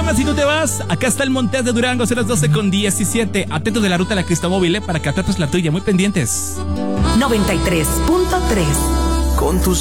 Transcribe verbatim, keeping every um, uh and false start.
llamas si tú te vas. Acá está el Montes de Durango, son las doce con diecisiete. Atentos de la ruta de la Cristómóvil, ¿eh? Para que atrapes la tuya, muy pendientes. noventa y tres punto tres. Con tus